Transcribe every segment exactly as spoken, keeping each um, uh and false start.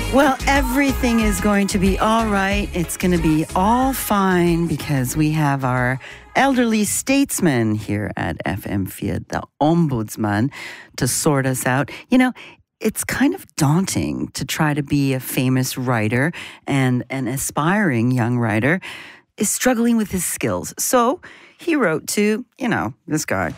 Well, everything is going to be all right. It's going to be all fine because we have our elderly statesman here at F M four, the Ombudsman, to sort us out. You know, it's kind of daunting to try to be a famous writer, and an aspiring young writer is struggling with his skills. So he wrote to, you know, this guy.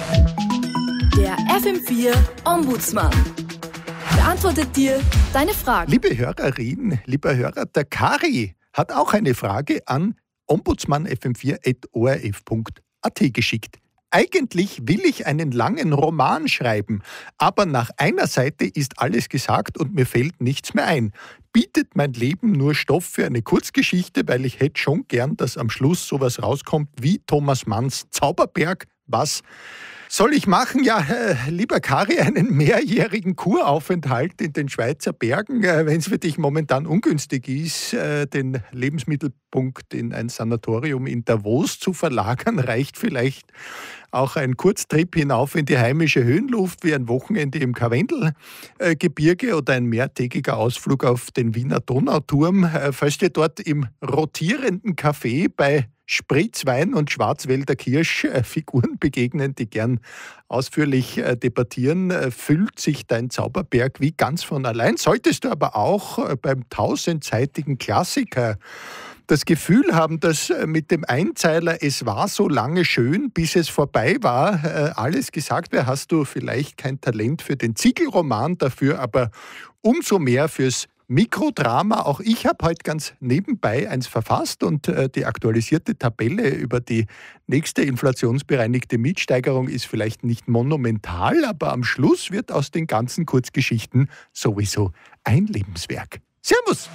Der F M four Ombudsman beantwortet dir deine Fragen. Liebe Hörerin, lieber Hörer, der Kari hat auch eine Frage an ombudsman f m four at o r f punkt a t geschickt. Eigentlich will ich einen langen Roman schreiben, aber nach einer Seite ist alles gesagt und mir fällt nichts mehr ein. Bietet mein Leben nur Stoff für eine Kurzgeschichte, weil ich hätte schon gern, dass am Schluss sowas rauskommt wie Thomas Manns Zauberberg. Was soll ich machen? Ja, äh, lieber Kari, einen mehrjährigen Kuraufenthalt in den Schweizer Bergen, äh, wenn es für dich momentan ungünstig ist, äh, den Lebensmittelpunkt in ein Sanatorium in Davos zu verlagern, reicht vielleicht auch ein Kurztrip hinauf in die heimische Höhenluft wie ein Wochenende im Karwendelgebirge oder ein mehrtägiger Ausflug auf den Wiener Donauturm. Äh, falls dir dort im rotierenden Café bei Spritzwein und Schwarzwälder Kirsch äh, Figuren begegnen, die gern ausführlich äh, debattieren, äh, füllt sich dein Zauberberg wie ganz von allein. Solltest du aber auch äh, beim tausendseitigen Klassiker das Gefühl haben, dass äh, mit dem Einzeiler "Es war so lange schön, bis es vorbei war" äh, alles gesagt wäre, hast du vielleicht kein Talent für den Ziegelroman, dafür aber umso mehr fürs Mikrodrama. Auch ich habe heute ganz nebenbei eins verfasst und äh, die aktualisierte Tabelle über die nächste inflationsbereinigte Mietsteigerung ist vielleicht nicht monumental, aber am Schluss wird aus den ganzen Kurzgeschichten sowieso ein Lebenswerk. Servus!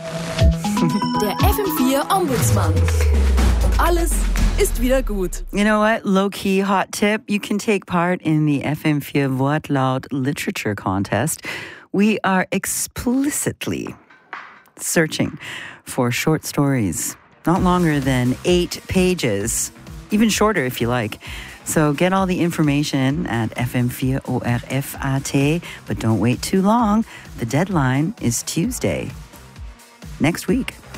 Der F M four Ombudsman. Und alles ist wieder gut. You know what? Low-key hot tip. You can take part in the F M four Wortlaut Literature Contest. We are explicitly searching for short stories, not longer than eight pages, even shorter if you like. So get all the information at f m four o r f a t, but don't wait too long. The deadline is Tuesday, next week.